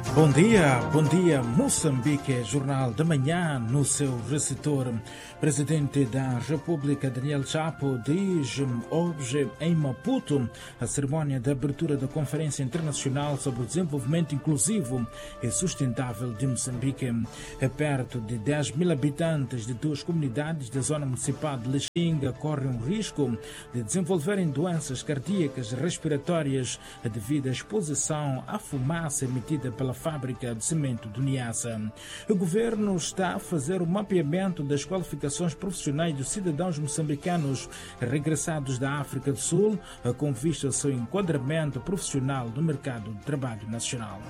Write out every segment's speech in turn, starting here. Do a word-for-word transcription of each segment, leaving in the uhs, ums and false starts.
Bom dia, bom dia, Moçambique, Jornal da Manhã, no seu receptor. Presidente da República, Daniel Chapo, dirige hoje em Maputo a cerimônia de abertura da Conferência Internacional sobre o Desenvolvimento Inclusivo e Sustentável de Moçambique. Perto de dez mil habitantes de duas comunidades da zona municipal de Lixinga correm o risco de desenvolverem doenças cardíacas e respiratórias devido à exposição à fumaça emitida pela fábrica de cimento do Niassa. O governo está a fazer o mapeamento das qualificações profissionais dos cidadãos moçambicanos regressados da África do Sul, com vista ao seu enquadramento profissional no mercado de trabalho nacional.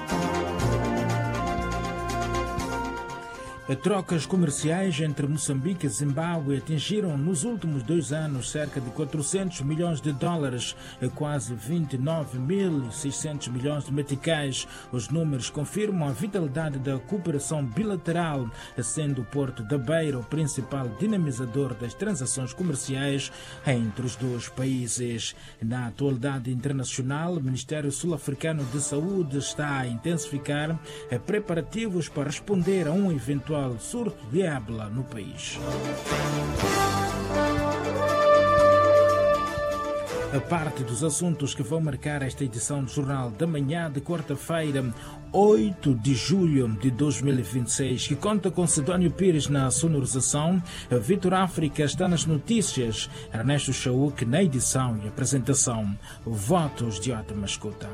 Trocas comerciais entre Moçambique e Zimbábue atingiram nos últimos dois anos cerca de quatrocentos milhões de dólares, quase vinte e nove mil e seiscentos milhões de meticais. Os números confirmam a vitalidade da cooperação bilateral, sendo o Porto da Beira o principal dinamizador das transações comerciais entre os dois países. Na atualidade internacional, o Ministério Sul-Africano de Saúde está a intensificar preparativos para responder a um eventual surto de ébola no país. A parte dos assuntos que vão marcar esta edição do Jornal da Manhã de quarta-feira, oito de julho de dois mil e vinte e seis, que conta com Sidónio Pires na sonorização, Vitor África está nas notícias, Ernesto Chauk na edição e apresentação. Votos de ótima escuta.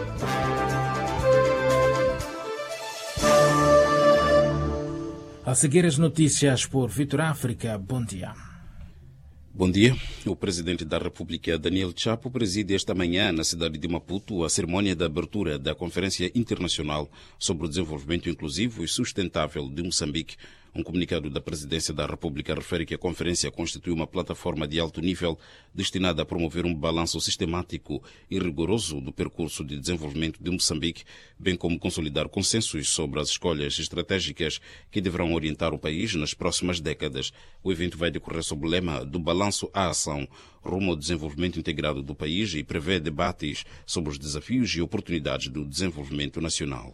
A seguir as notícias por Vitor África. Bom dia. Bom dia. O presidente da República, Daniel Chapo, preside esta manhã na cidade de Maputo a cerimônia de abertura da Conferência Internacional sobre o Desenvolvimento Inclusivo e Sustentável de Moçambique. Um comunicado da Presidência da República refere que a conferência constitui uma plataforma de alto nível destinada a promover um balanço sistemático e rigoroso do percurso de desenvolvimento de Moçambique, bem como consolidar consensos sobre as escolhas estratégicas que deverão orientar o país nas próximas décadas. O evento vai decorrer sob o lema do balanço à ação, rumo ao desenvolvimento integrado do país, e prevê debates sobre os desafios e oportunidades do desenvolvimento nacional.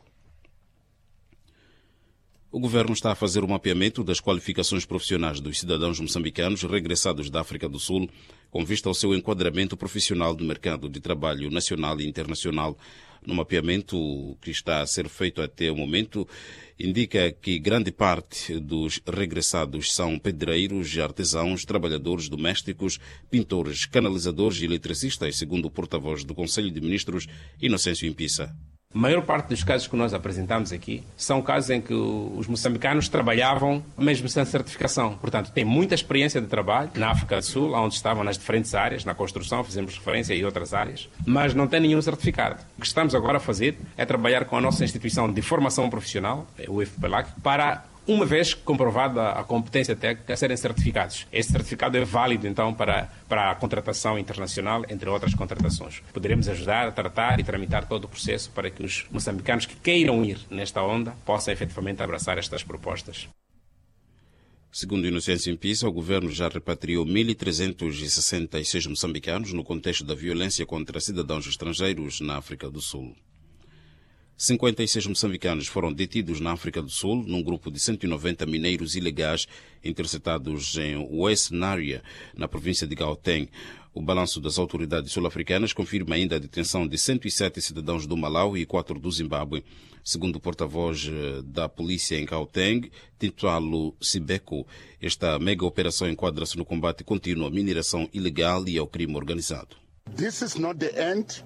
O governo está a fazer o mapeamento das qualificações profissionais dos cidadãos moçambicanos regressados da África do Sul, com vista ao seu enquadramento profissional no mercado de trabalho nacional e internacional. No mapeamento que está a ser feito até o momento, indica que grande parte dos regressados são pedreiros, artesãos, trabalhadores domésticos, pintores, canalizadores e eletricistas, segundo o porta-voz do Conselho de Ministros, Inocêncio Impissa. A maior parte dos casos que nós apresentamos aqui são casos em que os moçambicanos trabalhavam mesmo sem certificação. Portanto, têm muita experiência de trabalho na África do Sul, onde estavam nas diferentes áreas, na construção, fizemos referência, e outras áreas, mas não têm nenhum certificado. O que estamos agora a fazer é trabalhar com a nossa instituição de formação profissional, o I F P L A C, para, uma vez comprovada a competência técnica, serem certificados. Este certificado é válido, então, para, para a contratação internacional, entre outras contratações. Poderemos ajudar a tratar e tramitar todo o processo para que os moçambicanos que queiram ir nesta onda possam efetivamente abraçar estas propostas. Segundo Inocêncio Impissa, o governo já repatriou mil trezentos e sessenta e seis moçambicanos no contexto da violência contra cidadãos estrangeiros na África do Sul. cinquenta e seis moçambicanos foram detidos na África do Sul, num grupo de cento e noventa mineiros ilegais interceptados em West Naria, na província de Gauteng. O balanço das autoridades sul-africanas confirma ainda a detenção de cento e sete cidadãos do Malawi e quatro do Zimbábue. Segundo o porta-voz da polícia em Gauteng, Titualo Sibeko, esta mega operação enquadra-se no combate contínuo à mineração ilegal e ao crime organizado. This is not the end.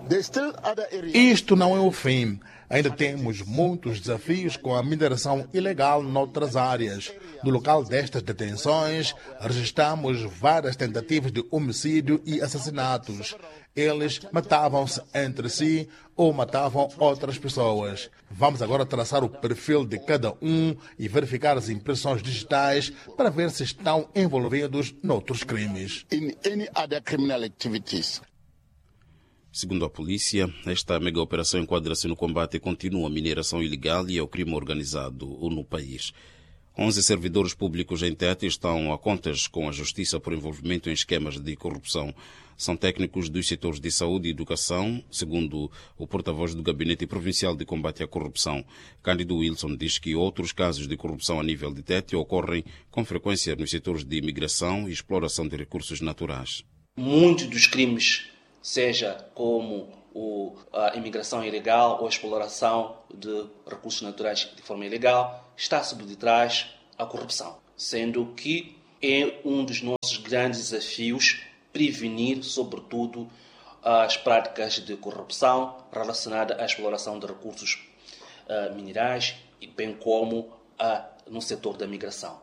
Isto não é o fim. Ainda temos muitos desafios com a mineração ilegal noutras áreas. No local destas detenções, registramos várias tentativas de homicídio e assassinatos. Eles matavam-se entre si ou matavam outras pessoas. Vamos agora traçar o perfil de cada um e verificar as impressões digitais para ver se estão envolvidos noutros crimes. In any other criminal activities. Segundo a polícia, esta mega operação enquadra-se no combate contínuo à mineração ilegal e ao crime organizado no país. onze servidores públicos em Tete estão a contas com a justiça por envolvimento em esquemas de corrupção. são técnicos dos setores de saúde e educação, segundo o porta-voz do Gabinete Provincial de Combate à Corrupção. Cândido Wilson diz que outros casos de corrupção a nível de Tete ocorrem com frequência nos setores de imigração e exploração de recursos naturais. Muitos dos crimes, seja como o, a imigração ilegal ou a exploração de recursos naturais de forma ilegal, está sob detrás a corrupção, sendo que é um dos nossos grandes desafios prevenir, sobretudo, as práticas de corrupção relacionadas à exploração de recursos uh, minerais, bem como uh, no setor da migração.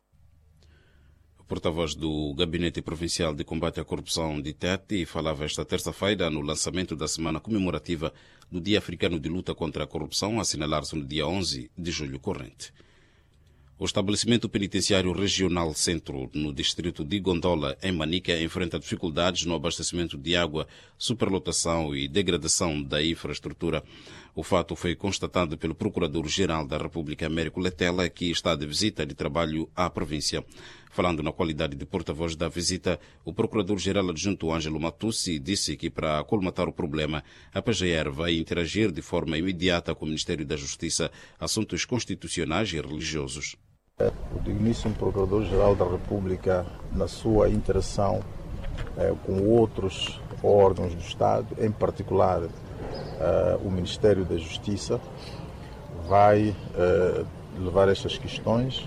O porta-voz do Gabinete Provincial de Combate à Corrupção de Tete falava esta terça-feira no lançamento da semana comemorativa do Dia Africano de Luta contra a Corrupção, a assinalar-se no dia onze de julho corrente. O estabelecimento penitenciário regional Centro, no distrito de Gondola, em Manica, enfrenta dificuldades no abastecimento de água, superlotação e degradação da infraestrutura. O fato foi constatado pelo Procurador-Geral da República, Américo Letela, que está de visita de trabalho à província. Falando na qualidade de porta-voz da visita, o Procurador-Geral Adjunto Ângelo Matussi disse que, para colmatar o problema, a P G R vai interagir de forma imediata com o Ministério da Justiça, assuntos constitucionais e religiosos. O digníssimo Procurador-Geral da República, na sua interação eh, com outros órgãos do Estado, em particular eh, o Ministério da Justiça, vai eh, levar estas questões.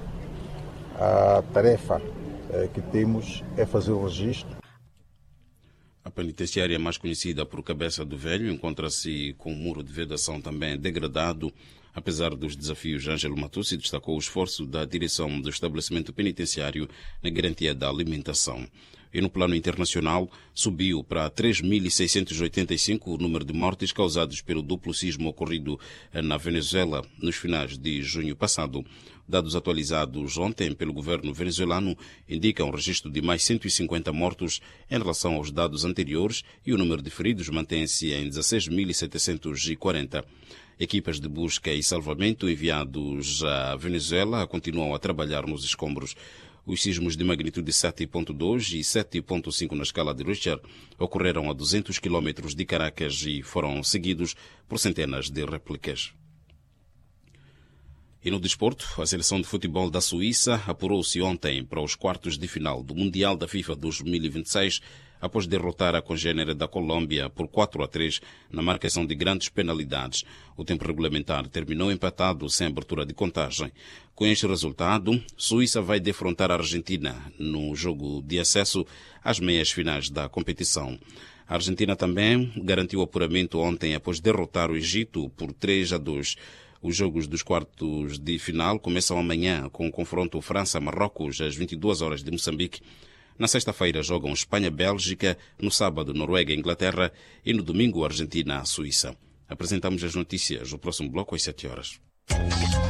A tarefa eh, que temos é fazer o registro. A penitenciária, mais conhecida por Cabeça do Velho, encontra-se com um muro de vedação também degradado. Apesar dos desafios, Ângelo Matussi destacou o esforço da direção do estabelecimento penitenciário na garantia da alimentação. E no plano internacional, subiu para três mil seiscentos e oitenta e cinco o número de mortes causados pelo duplo sismo ocorrido na Venezuela nos finais de junho passado. Dados atualizados ontem pelo governo venezuelano indicam um registro de mais cento e cinquenta mortos em relação aos dados anteriores e o número de feridos mantém-se em dezesseis mil setecentos e quarenta. Equipas de busca e salvamento enviados à Venezuela continuam a trabalhar nos escombros. Os sismos de magnitude sete ponto dois e sete ponto cinco na escala de Richter ocorreram a duzentos quilómetros de Caracas e foram seguidos por centenas de réplicas. E no desporto, a seleção de futebol da Suíça apurou-se ontem para os quartos de final do Mundial da FIFA dois mil e vinte e seis, após derrotar a congênere da Colômbia por quatro a três na marcação de grandes penalidades. O tempo regulamentar terminou empatado sem abertura de contagem. Com este resultado, Suíça vai defrontar a Argentina no jogo de acesso às meias finais da competição. A Argentina também garantiu o apuramento ontem após derrotar o Egito por três a dois. Os jogos dos quartos de final começam amanhã com o confronto França-Marrocos às vinte e duas horas de Moçambique. Na sexta-feira jogam Espanha-Bélgica, no sábado Noruega-Inglaterra e no domingo Argentina-Suíça. Apresentamos as notícias no próximo bloco às sete horas.